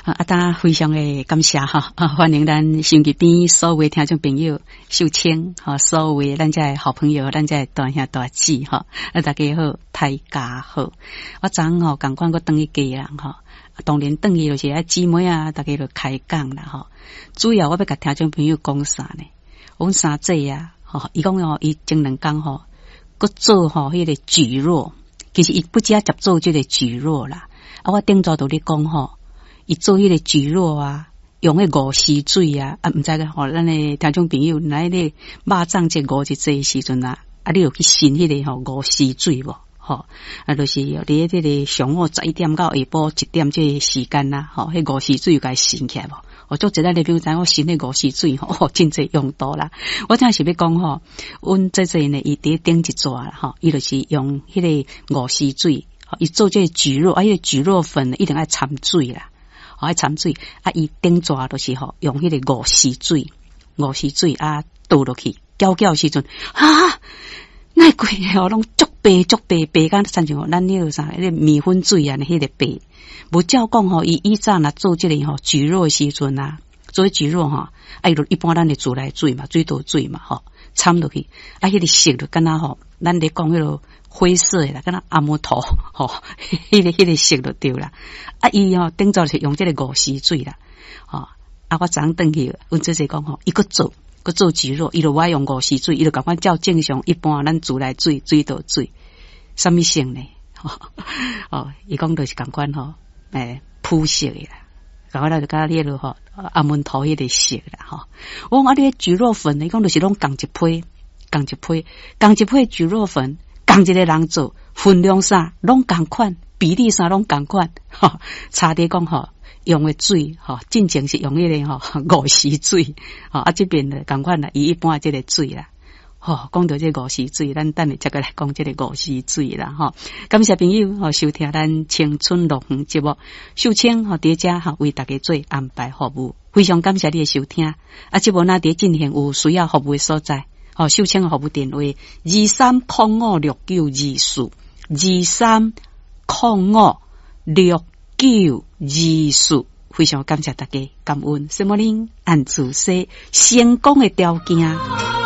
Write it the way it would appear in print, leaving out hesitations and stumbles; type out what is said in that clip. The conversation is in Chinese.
大家非常的感谢哈，欢迎咱心机边所有听众朋友秀清所有咱这好朋友，咱这大兄大姊大家好，大家好。我昨赶快我等去家人当然等去就是姊妹大家就开讲啦主要我要甲听众朋友讲啥呢？阮三姐伊讲伊前两天佮做迄个蒟蒻，其实伊不只接做这个蒟蒻啦。我顶早都咧讲伊做迄个蒟蒻用迄五丝水毋知个咱的听众朋友来咧肉粽这五这时阵你有去信迄个五丝水无？就是伫迄个上午11点到下晡1点这个时间迄五丝水该信起来无？我做一个咧，比如咱我信迄五丝水真侪用途啦。我正是要讲阮这呢，伊伫顶一抓啦伊就是用迄个五丝水，伊做这个蒟蒻迄个蒟蒻粉一定要掺水啦。爱掺水伊顶抓就是用迄个五丝水倒落去搅时阵那贵拢足白干亲像咱迄个啥迄个米粉水迄个白。无照讲伊以前做这个蒟蒻的时阵做蒟蒻伊就一般咱的自来水嘛，水倒水嘛掺落去迄个色就敢若咱咧讲迄个灰色的啦，敢若阿摩头迄个色就对啦。伊顶早是用这个五丝水啦我昨顿去阮姐姐讲伊佫做蒟蒻，伊就我用五丝水，伊就感觉照正常一般咱自来水水倒水，什么色呢？伊讲就是感觉肤色的啦，感觉就甲你迄阿门头迄个色啦我讲你蒟蒻粉，伊讲就是拢共一批蒟蒻粉，共一个人做，分量啥拢共款，比例啥拢共款差伫讲用的水真正是用迄个五丝水这边的共款啦，伊一般这个水啦。讲到这五丝水，咱等下再来讲这个五丝水啦感谢朋友收听咱青春乐园节目，秀清伫遮为大家做安排服务，非常感谢你的收听。节目若伫进行有需要服务的所在，秀清的服务电话23056924 23056924，非常感谢大家，感恩什么人按自说成功的条件。